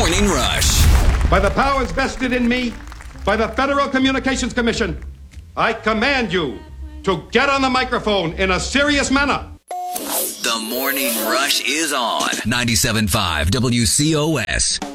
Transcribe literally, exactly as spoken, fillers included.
Morning Rush. By the powers vested in me by the Federal Communications Commission, I command you to get on the microphone in a serious manner. The Morning Rush is on ninety-seven point five W C O S.